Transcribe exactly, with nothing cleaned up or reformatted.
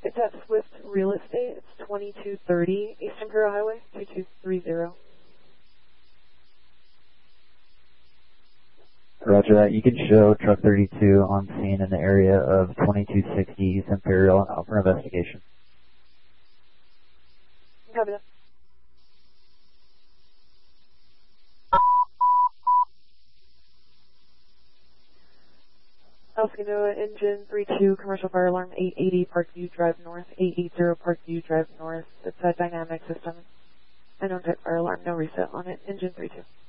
It's at Swift Real Estate. It's twenty-two thirty Eastern Bureau Highway, two two three zero. Roger that. You can show truck thirty-two on scene in the area of twenty-two sixty East Imperial and out for investigation. Copy that. Alcinoa engine three two, commercial fire alarm eight eighty Parkview Drive North, eight eighty Parkview Drive North. It's a dynamic system. I don't get fire alarm, no reset on it. Engine three two.